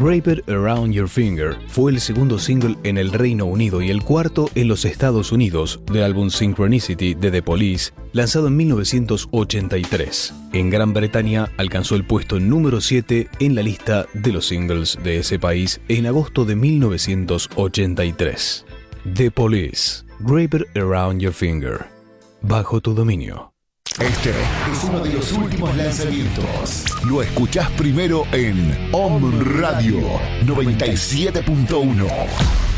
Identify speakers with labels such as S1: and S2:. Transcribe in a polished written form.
S1: Wrap It Around Your Finger fue el segundo single en el Reino Unido y el cuarto en los Estados Unidos del álbum Synchronicity de The Police, lanzado en 1983. En Gran Bretaña alcanzó el puesto número 7 en la lista de los singles de ese país en agosto de 1983. The Police, Wrap It Around Your Finger, bajo tu dominio.
S2: Este es uno de los últimos lanzamientos. Lo escuchás primero en Om Radio 97.1.